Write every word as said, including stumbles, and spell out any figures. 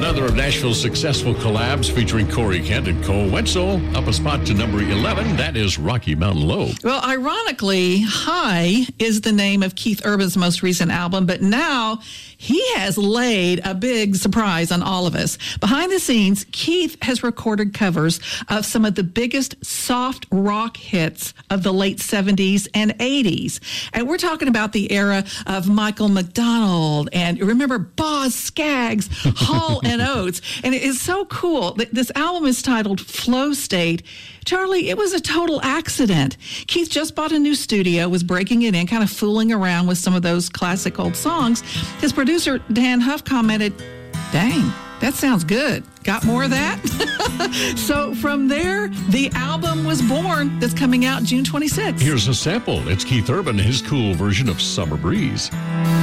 Another of Nashville's successful collabs featuring Corey Kent and Cole Wetzel. Up a spot to number eleven. That is Rocky Mountain Low. Well, ironically, High is the name of Keith Urban's most recent album, but now he has laid a big surprise on all of us. Behind the scenes, Keith has recorded covers of some of the biggest soft rock hits of the late seventies and eighties. And we're talking about the era of Michael McDonald and remember Boz Scaggs, Hall and Oates. And it is so cool. This album is titled Flow State. Charlie, it was a total accident. Keith just bought a new studio, was breaking it in, kind of fooling around with some of those classic old songs. His producer, Dan Huff, commented, "Dang, that sounds good. Got more of that?" So from there, the album was born that's coming out June twenty-sixth. Here's a sample. It's Keith Urban, his cool version of Summer Breeze.